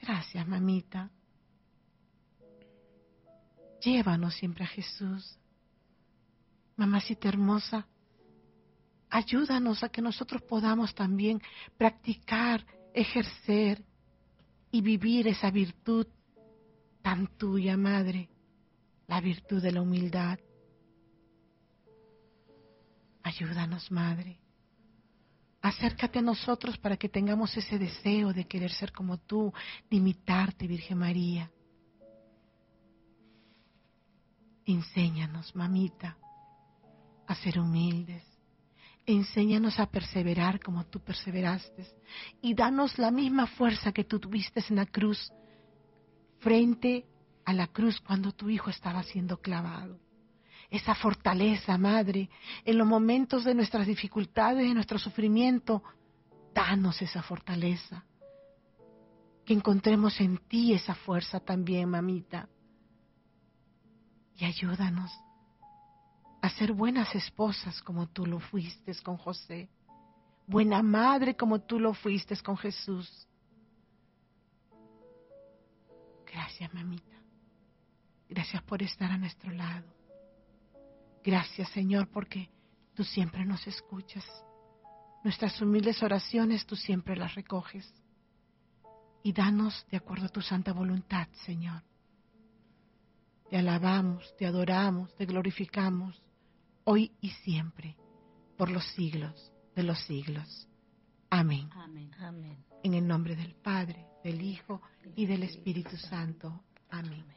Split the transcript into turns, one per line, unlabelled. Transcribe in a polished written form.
Gracias, mamita. Llévanos siempre a Jesús. Mamacita hermosa, ayúdanos a que nosotros podamos también practicar, ejercer y vivir esa virtud tan tuya, Madre, la virtud de la humildad. Ayúdanos, Madre. Acércate a nosotros para que tengamos ese deseo de querer ser como tú, de imitarte, Virgen María. Enséñanos, mamita, a ser humildes. Enséñanos a perseverar como tú perseveraste. Y danos la misma fuerza que tú tuviste en la cruz, frente a la cruz cuando tu Hijo estaba siendo clavado. Esa fortaleza, Madre, en los momentos de nuestras dificultades, de nuestro sufrimiento, danos esa fortaleza. Que encontremos en ti esa fuerza también, mamita. Y ayúdanos a ser buenas esposas como tú lo fuiste con José. Buena madre como tú lo fuiste con Jesús. Gracias, mamita. Gracias por estar a nuestro lado. Gracias, Señor, porque tú siempre nos escuchas. Nuestras humildes oraciones tú siempre las recoges. Y danos de acuerdo a tu santa voluntad, Señor. Te alabamos, te adoramos, te glorificamos, hoy y siempre, por los siglos de los siglos. Amén.
Amén. Amén.
En el nombre del Padre, del Hijo y del Espíritu Santo. Amén.